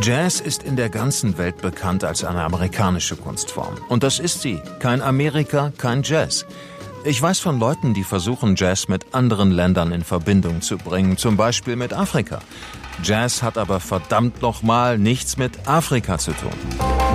Jazz ist in der ganzen Welt bekannt als eine amerikanische Kunstform. Und das ist sie. Kein Amerika, kein Jazz. Ich weiß von Leuten, die versuchen, Jazz mit anderen Ländern in Verbindung zu bringen, zum Beispiel mit Afrika. Jazz hat aber verdammt nochmal nichts mit Afrika zu tun.